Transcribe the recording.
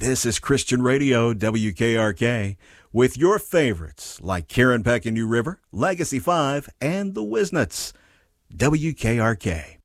This is Christian Radio, WKRK, with your favorites like Karen Peck and New River, Legacy 5, and the Wisnets. WKRK.